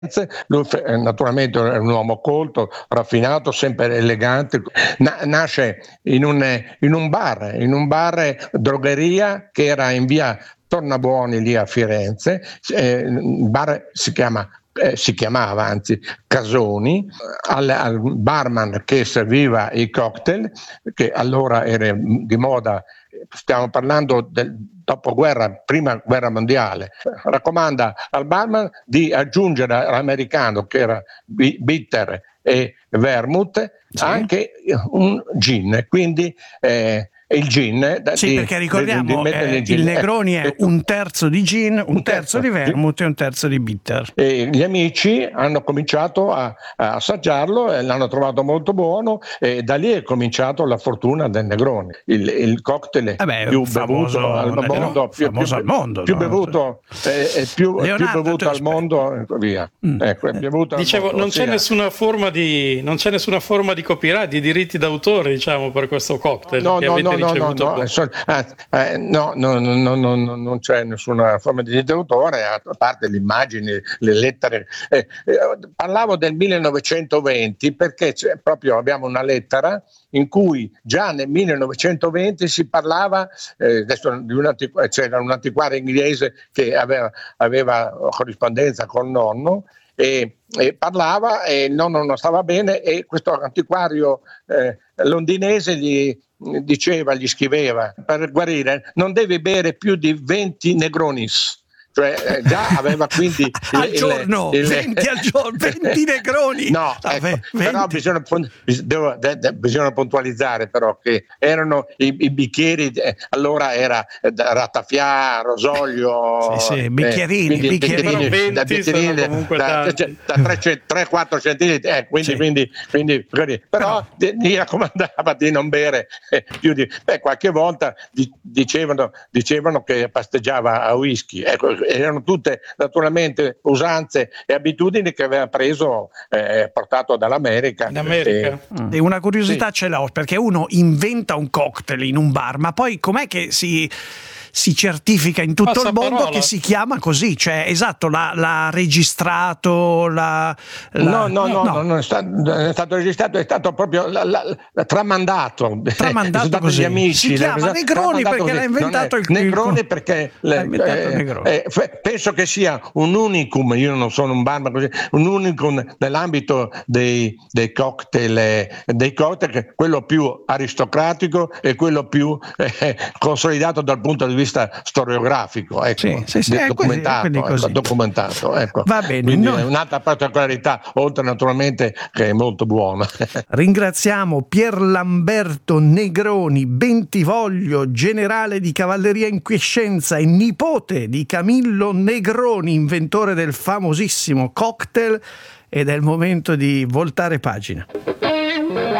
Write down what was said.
Lui naturalmente è un uomo colto, raffinato, sempre elegante. Nasce in un bar drogheria che era in via Tornabuoni lì a Firenze. Il bar si chiamava anzi Casoni. Al barman che serviva i cocktail, che allora era di moda, stiamo parlando del dopoguerra, prima guerra mondiale, raccomanda al barman di aggiungere all'americano, che era bitter e vermouth, sì, anche un gin, quindi il gin, sì, perché ricordiamo il Negroni è un terzo di gin, un terzo di vermouth e un terzo di bitter. E gli amici hanno cominciato a assaggiarlo e l'hanno trovato molto buono, e da lì è cominciato la fortuna del Negroni, il cocktail più bevuto al mondo, più bevuto al mondo, via. Dicevo, non c'è nessuna forma di copyright, di diritti d'autore, diciamo, per questo cocktail che avete ricevuto. Non c'è nessuna forma di diritto d'autore, a parte le immagini, le lettere. Parlavo del 1920 perché proprio abbiamo una lettera in cui già nel 1920 si parlava, adesso c'era un antiquario inglese che aveva corrispondenza col nonno, e parlava, e il nonno non stava bene, e questo antiquario londinese gli scriveva: per guarire non devi bere più di 20 Negronis. Cioè già aveva quindi al giorno 20 al giorno, 20 Negroni. No, però bisogna puntualizzare però che erano i bicchieri, allora era Rataffià, Rosolio, bicchierini da 3-4 centilitri, quindi però gli raccomandava di non bere più di qualche volta dicevano che pasteggiava a whisky. Ecco, erano tutte naturalmente usanze e abitudini che aveva preso, portato dall'America. E una curiosità ce l'ho, perché uno inventa un cocktail in un bar, ma poi com'è che si certifica in tutto il mondo che si chiama così? Cioè, esatto, l'ha registrato, no, non è stato registrato, è stato proprio tramandato così. Gli amici, si chiama Negroni perché l'ha inventato il Negroni, perché penso che sia un unicum. Io non sono un bar, ma così, un unicum nell'ambito dei cocktail, che quello più aristocratico e quello più consolidato dal punto di vista storiografico, documentato. Ecco. Va bene. Quindi è un'altra particolarità, oltre naturalmente che è molto buona. Ringraziamo Pierlamberto Negroni, Bentivoglio, generale di cavalleria in quiescenza e nipote di Camillo Negroni, inventore del famosissimo cocktail, ed è il momento di voltare pagina.